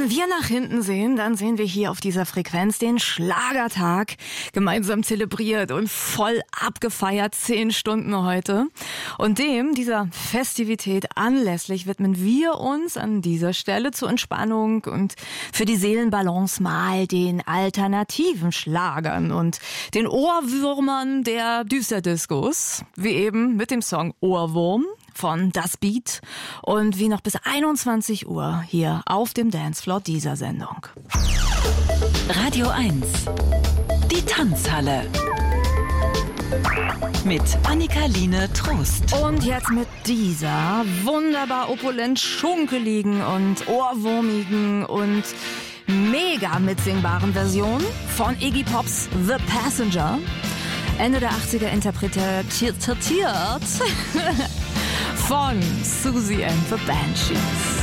Wenn wir nach hinten sehen, dann sehen wir hier auf dieser Frequenz den Schlagertag gemeinsam zelebriert und voll abgefeiert, 10 Stunden heute. Und dieser Festivität anlässlich widmen wir uns an dieser Stelle zur Entspannung und für die Seelenbalance mal den alternativen Schlagern und den Ohrwürmern der Düsterdiskos, wie eben mit dem Song Ohrwurm von Das Beat und wie noch bis 21 Uhr hier auf dem Dancefloor dieser Sendung. Radio 1, die Tanzhalle. Mit Annika-Line Trost. Und jetzt mit dieser wunderbar opulent schunkeligen und ohrwurmigen und mega mitsingbaren Version von Iggy Pops The Passenger. Ende der 80er interpretiert von Susie and the Banshees.